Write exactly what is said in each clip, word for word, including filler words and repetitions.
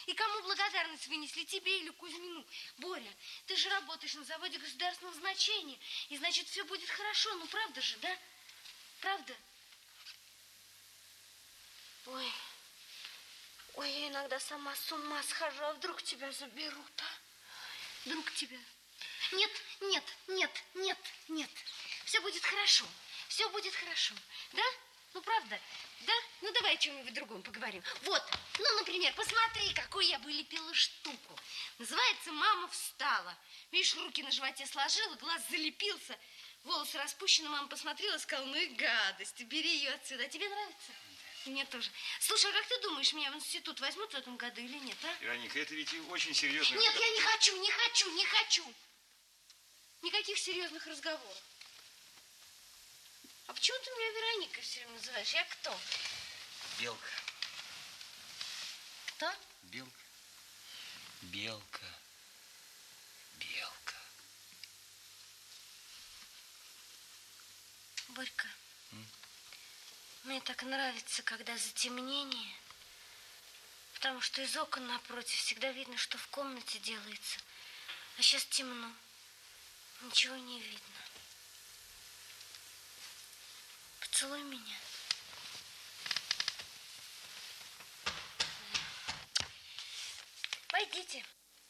И кому благодарность вынесли, тебе или Кузьмину? Боря, ты же работаешь на заводе государственного значения, и значит, все будет хорошо. Ну, правда же, да? Правда? Ой, ой, я иногда сама с ума схожу, а вдруг тебя заберут, а? Вдруг тебя... Нет, нет, нет, нет, нет. Все будет хорошо, все будет хорошо, да? Ну, правда, да? Ну, давай о чем-нибудь другом поговорим. Вот, ну, например, посмотри, какую я вылепила штуку. Называется «Мама встала». Видишь, руки на животе сложила, глаз залепился, волосы распущены. Мама посмотрела и сказала: ну и гадость, убери ее отсюда. А тебе нравится? И мне тоже. Слушай, а как ты думаешь, меня в институт возьмут в этом году или нет, а? Вероника, это ведь очень серьезно. Нет, я не хочу, не хочу, не хочу. Никаких серьезных разговоров. А почему ты меня Вероникой все время называешь? Я кто? Белка. Кто? Белка. Белка. Белка. Борька, М? мне так нравится, когда затемнение, потому что из окон напротив всегда видно, что в комнате делается. А сейчас темно, ничего не видно. Поцелуй меня. Войдите.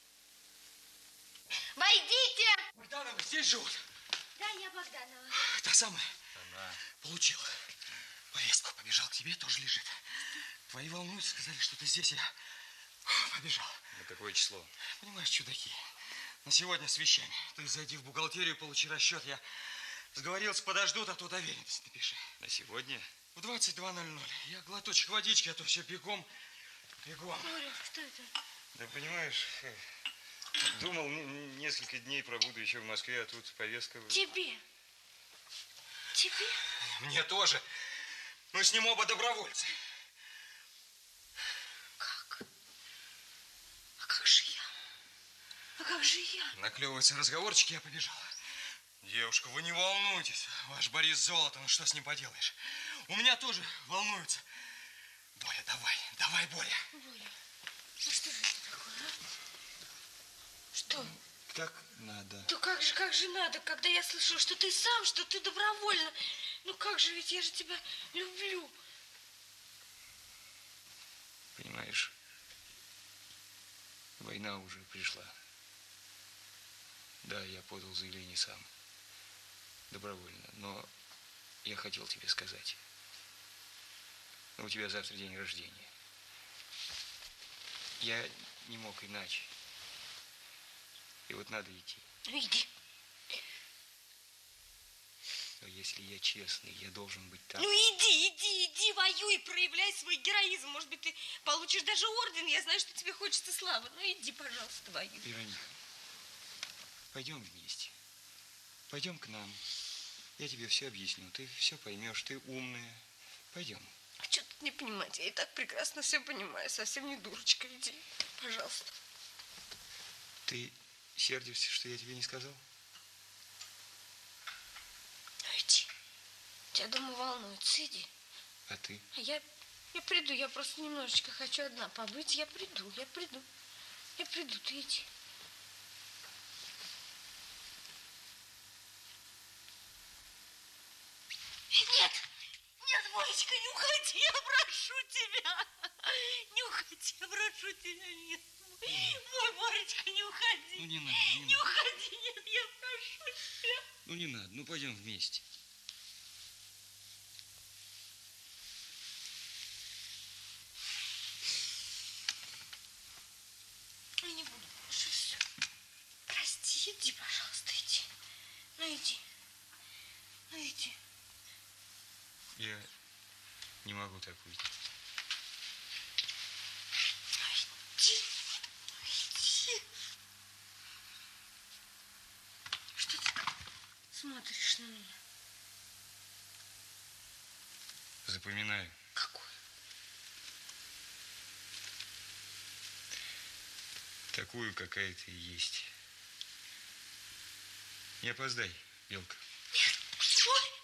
Войдите! Богданова здесь живут? Да, я Богданова. Та самая? Она. Получил. Повестку. Побежал к тебе, тоже лежит. Твои волнуются, сказали, что ты здесь. Я побежал. На какое число? Понимаешь, чудаки, на сегодня с вещами. Ты зайди в бухгалтерию, получи расчет. Я сговорился, подождут, а то доверенность напиши. На сегодня? В двадцать два ноль ноль. Я глоточек водички, а то все бегом, бегом. Боря, что это? Да понимаешь, думал, несколько дней пробуду еще в Москве, а тут повестка. Тебе? Тебе? Мне тоже. Мы с ним оба добровольцы. Как? А как же я? А как же я? Наклевывается разговорчик, я побежал. Девушка, вы не волнуйтесь. Ваш Борис золото, ну что с ним поделаешь? У меня тоже волнуются. Боря, давай, давай, Боря. Боря, ну что же это такое, а? Что? Так надо. Да как же, как же надо, когда я слышу, что ты сам, что ты добровольно. Ну как же, ведь я же тебя люблю. Понимаешь, война уже пришла. Да, я подал заявление сам. Добровольно. Но я хотел тебе сказать. У тебя завтра день рождения. Я не мог иначе. И вот надо идти. Ну иди. Но если я честный, я должен быть там. Ну иди, иди, иди, воюй, проявляй свой героизм. Может быть, ты получишь даже орден. Я знаю, что тебе хочется славы. Ну иди, пожалуйста, воюй. Вероника, пойдем вместе. Пойдем к нам. Я тебе все объясню. Ты все поймешь. Ты умная. Пойдем. А что тут не понимать? Я и так прекрасно все понимаю. Совсем не дурочка. Иди, пожалуйста. Ты сердишься, что я тебе не сказал? Ну иди. Я думаю, волнуется. Иди. А ты? А я, я приду. Я просто немножечко хочу одна побыть. Я приду, я приду. Я приду, ты иди. Нет! Нет, Боречка, не уходи, я прошу тебя. Не уходи, я прошу тебя, нет. Мой Боречка, не уходи. Ну не надо, не, Не надо. уходи, нет, я прошу тебя. Ну не надо, ну пойдем вместе. Я не буду больше, все. Прости, иди, пожалуйста, иди. Ну иди. Ну иди. Я не могу так уйти. Иди. Иди. Что ты так смотришь на меня? Запоминаю. Какой? Такую, какая ты есть. Не опоздай, Белка. Нет, ой.